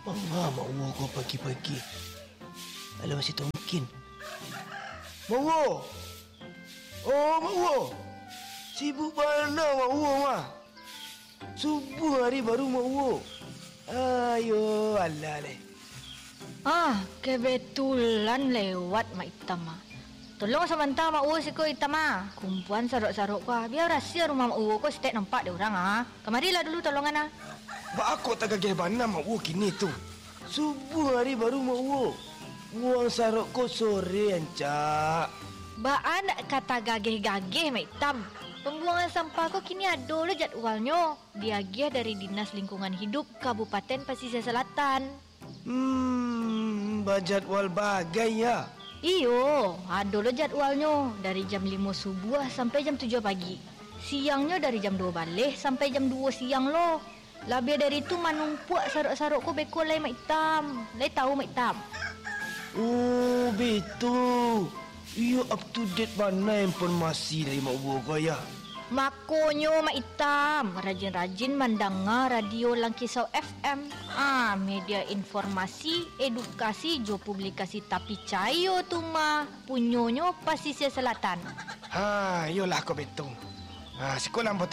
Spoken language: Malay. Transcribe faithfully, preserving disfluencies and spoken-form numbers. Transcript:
Mama mak Wo kau pagi-pagi. Alah masih tak mungkin. Mak Wo. Oh mak Wo. Sibuk mana mak Wo mah? Subuh hari baru mak Wo. Ayo alah leh. Ah, kebetulan lewat mak Itam ah. Tolong sebentar mak Wo siko Itam ah. Kumpulan saruk-saruk kau. Biar rahsia rumah mak Wo kau setiap nampak dia orang ah. Kemarilah dulu tolongan ah. Bak aku tak gagih mana mak Wo kini tu. Subuh hari baru mak Wo. Buang saruk kau sore ancak. Baan kata gagih-gagih mak Itam. Pembuangan sampah kau kini ada lah jadualnya. Diagih dari Dinas Lingkungan Hidup Kabupaten Pasisir Selatan. Hmm, berjadwal bagai ya. Iyo, ada lah jadualnya. Dari jam lima subuh sampai jam tujuh pagi. Siangnya dari jam dua balik sampai jam dua siang loh. Lebih dari itu manumpuk saruk-saruk kau bekol lai mak Itam. Lai tahu mak Itam? Oh, betul. Iyo up to date mana informasi dari mak Wo kau ya. Makonyo mak Itam. Rajin-rajin mendengar radio Langkisau F M. Ah, media informasi, edukasi, jo publikasi tapi cayo tu mah. Punyonyo Pasisir Selatan. Ha, yolah kau betul. Ha, sekolah